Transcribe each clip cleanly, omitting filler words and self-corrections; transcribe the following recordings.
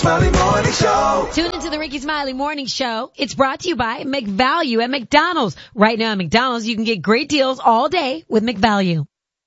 Smiley Morning Show. Tune into the Ricky Smiley Morning Show. It's brought to you by McValue at McDonald's. Right now at McDonald's, you can get great deals all day with McValue.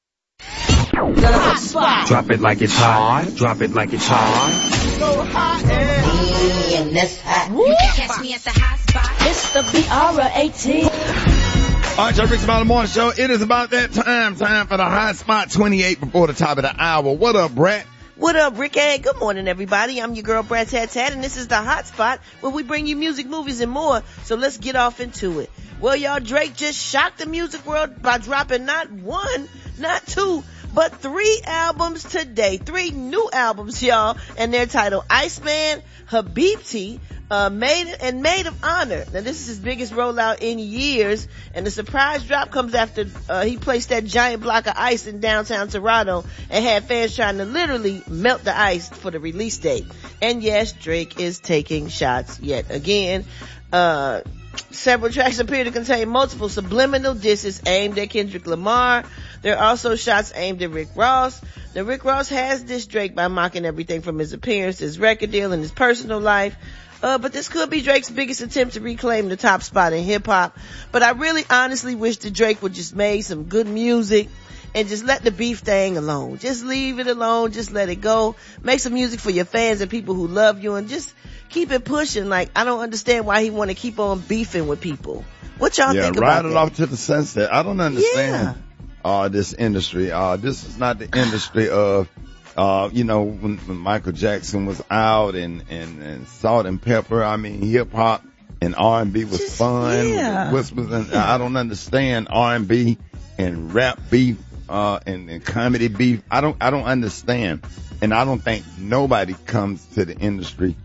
The hot spot. Drop it like it's hot. Drop it like it's hot. So hot and that's hot. You can catch me at the hot spot. It's the BR18. All right, y'all, Ricky Smiley Morning Show. It is about that time for the hot spot, 28 before the top of the hour. What up, Brat? What up, Ricky? Good morning, everybody. I'm your girl, Brat Tat Tat, and this is the Hot Spot, where we bring you music, movies, and more. So let's get off into it. Well, y'all, Drake just shocked the music world by dropping not one, not two, but 3 albums today. 3 new albums, y'all, and they're titled Iceman, Habibti, Maid of Honor. Now, this is his biggest rollout in years, and the surprise drop comes after he placed that giant block of ice in downtown Toronto and had fans trying to literally melt the ice for the release date. And yes, Drake is taking shots yet again. Several tracks appear to contain multiple subliminal disses aimed at Kendrick Lamar. There are also shots aimed at Rick Ross. Now, Rick Ross has dissed Drake by mocking everything from his appearance, his record deal, and his personal life. But this could be Drake's biggest attempt to reclaim the top spot in hip-hop. But I really honestly wish that Drake would just make some good music and just let the beef thing alone. Just leave it alone. Just let it go. Make some music for your fans and people who love you, and just keep it pushing. Like, I don't understand why he want to keep on beefing with people. What y'all think about that? Yeah, ride it off to the sunset. I don't understand this industry. This is not the industry of when Michael Jackson was out and Salt and Pepper. I mean, hip hop and R&B was just fun. Yeah. Whispers, and I don't understand R&B and rap beef, and comedy beef. I don't understand. And I don't think nobody comes to the industry,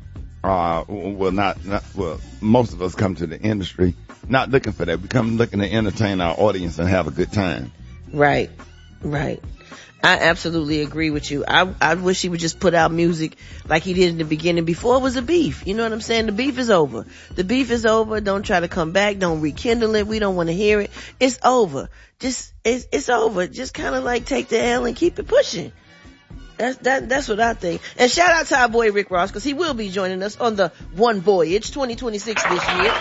most of us come to the industry not looking for that. We come looking to entertain our audience and have a good time. Right. I absolutely agree with you. I wish he would just put out music like he did in the beginning before it was a beef. You know what I'm saying? The beef is over. The beef is over. Don't try to come back. Don't rekindle it. We don't want to hear it. It's over. It's over. Just kind of like take the L and keep it pushing. That's what I think. And shout out to our boy Rick Ross, because he will be joining us on the One Voyage 2026 this year.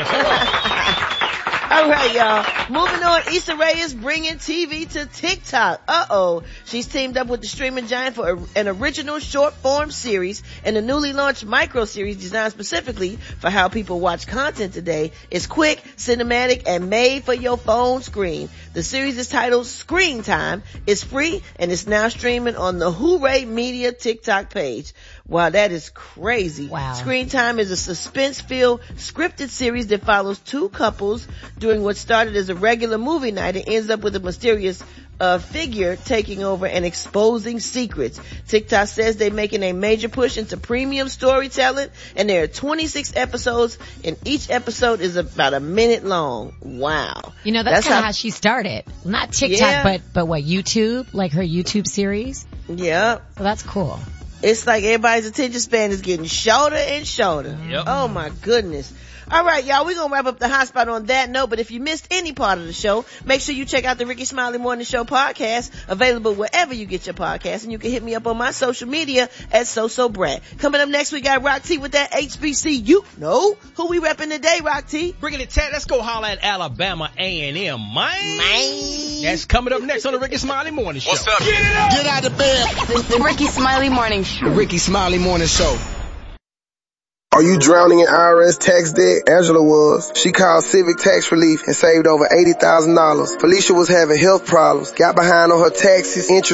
All right, y'all. Moving on, Issa Rae is bringing TV to TikTok. She's teamed up with the streaming giant for an original short-form series, and the newly launched micro-series designed specifically for how people watch content today. It's quick, cinematic, and made for your phone screen. The series is titled Screen Time. It's free, and it's now streaming on the Hooray Media TikTok page. Wow, that is crazy. Wow. Screen Time is a suspense-filled, scripted series that follows 2 couples during what started as a regular movie night and ends up with a mysterious figure taking over and exposing secrets. TikTok says they're making a major push into premium storytelling, and there are 26 episodes, and each episode is about a minute long. Wow. You know, that's kind of how she started. Not TikTok, but what, YouTube? Like her YouTube series? Yeah. So that's cool. It's like everybody's attention span is getting shorter and shorter. Yep. Oh my goodness. All right, y'all, we're gonna wrap up the hot spot on that note, but if you missed any part of the show, make sure you check out the Ricky Smiley Morning Show podcast, available wherever you get your podcasts, and you can hit me up on my social media at SoSoBrat. Coming up next, we got Rock T with that HBC. You know who we repping today, Rock T? Bringing it Tat, let's go holler at Alabama A&M, man. That's coming up next on the Ricky Smiley Morning Show. What's up? Get it up! Get out of bed. The Ricky Smiley Morning Show. The Ricky Smiley Morning Show. Are you drowning in IRS tax debt? Angela was. She called Civic Tax Relief and saved over $80,000. Felicia was having health problems, got behind on her taxes, interest